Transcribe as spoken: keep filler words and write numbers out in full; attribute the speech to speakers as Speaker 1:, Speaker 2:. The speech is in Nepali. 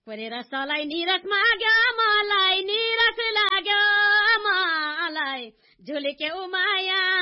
Speaker 1: कोरेर सलाई निरस माग्यो मलाई निरस लाग्यो मलाई झुलेके उमाया